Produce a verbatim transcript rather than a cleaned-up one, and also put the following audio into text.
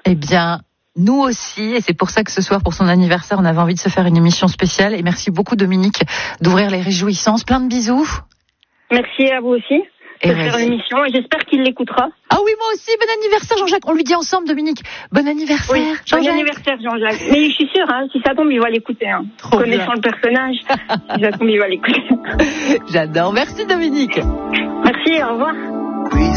Eh bien, nous aussi, et c'est pour ça que ce soir, pour son anniversaire, on avait envie de se faire une émission spéciale. Et merci beaucoup, Dominique, d'ouvrir les réjouissances. Plein de bisous. Merci à vous aussi de Et faire ouais. l'émission et j'espère qu'il l'écoutera. Ah oui, moi aussi, bon anniversaire Jean-Jacques. On lui dit ensemble, Dominique. Bon anniversaire, Oui, Jean-Jacques. bon anniversaire Jean-Jacques. Mais je suis sûre, hein, si ça tombe, il va l'écouter. Hein. Connaissant le personnage, si ça tombe, il va l'écouter. J'adore. Merci Dominique. Merci, au revoir.